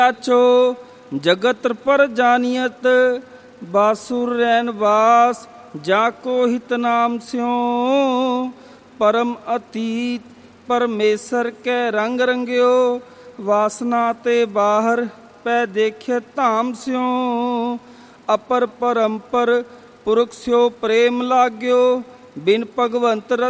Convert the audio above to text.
ਆਚੋ ਜਗਤ ਪਰ ਜਾਨੀਅਤ ਬਾਸੁਰ ਰੈਨ ਵਾਸ ਜਾ ਕੋ ਹਿਤ ਨਾਮ ਸਿਉ। ਪਰਮ ਅਤੀਤ ਪਰਮੇਸ਼ਰ ਕੈ ਰੰਗ ਰੰਗਿਓ ਵਾਸਨਾ ਤੇ ਬਾਹਰ ਪੈ ਦੇਖਿਆ ਧਾਮ ਸਿਉ। ਅਪਰ ਪਰੰਪਰ ਪੁਰਖ ਸਿਓ ਪ੍ਰੇਮ ਲਾਗਿਓ ਬਿਨ ਭਗਵੰਤ